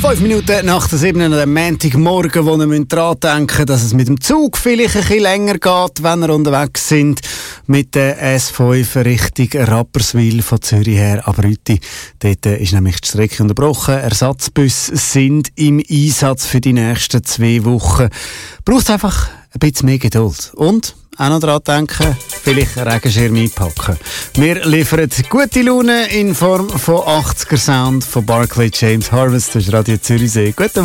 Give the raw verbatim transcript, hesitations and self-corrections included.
Fünf Minuten nach der sieben an dem Montagmorgen, wo ihr daran denken müsst, dass es mit dem Zug vielleicht ein bisschen länger geht, wenn ihr unterwegs sind, mit der S fünf Richtung Rapperswil von Zürich her. Aber heute, dort ist nämlich die Strecke unterbrochen. Ersatzbusse sind im Einsatz für die nächsten zwei Wochen. Braucht einfach ein bisschen mehr Geduld. Und auch noch daran denken, vielleicht Regenschirm einpacken. Wir liefern gute Laune in Form von achtziger Sound von Barclay James Harvest. Das ist Radio Zürichsee. Guten